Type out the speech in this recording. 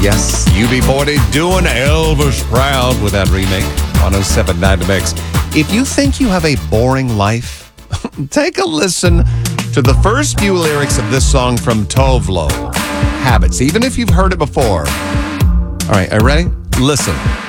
Yes, UB40 doing Elvis proud with that remake. 107.9 The Mix. If you think you have a boring life, take a listen to the first few lyrics of this song from Tovlo, Habits, even if you've heard it before. All right, are you ready? Listen.